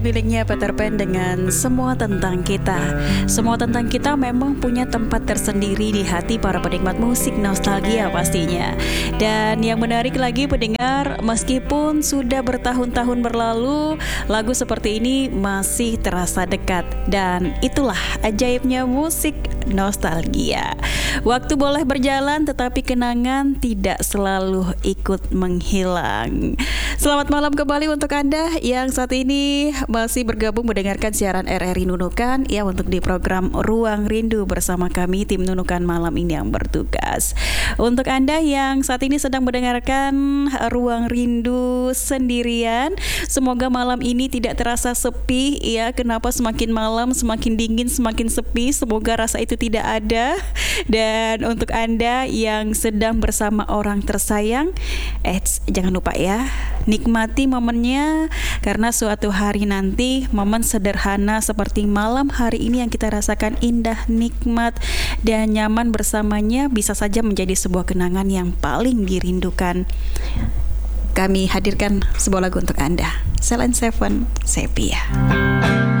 Miliknya Peter Pan dengan Semua Tentang Kita. Semua Tentang Kita memang punya tempat tersendiri di hati para penikmat musik nostalgia pastinya. Dan yang menarik lagi pendengar, meskipun sudah bertahun-tahun berlalu, lagu seperti ini masih terasa dekat. Dan itulah ajaibnya musik nostalgia. Waktu boleh berjalan tetapi kenangan tidak selalu ikut menghilang. Selamat malam kembali untuk Anda yang saat ini masih bergabung mendengarkan siaran RRI Nunukan ya, untuk di program Ruang Rindu bersama kami tim Nunukan malam ini yang bertugas. Untuk Anda yang saat ini sedang mendengarkan Ruang Rindu sendirian, semoga malam ini tidak terasa sepi ya. Kenapa semakin malam semakin dingin, semakin sepi? Semoga rasa itu tidak ada. Dan untuk Anda yang sedang bersama orang tersayang, jangan lupa ya, nikmati momennya, karena suatu hari nanti momen sederhana seperti malam hari ini yang kita rasakan indah, nikmat, dan nyaman bersamanya bisa saja menjadi sebuah kenangan yang paling dirindukan. Kami hadirkan sebuah lagu untuk Anda, Celine Seven, Sepia.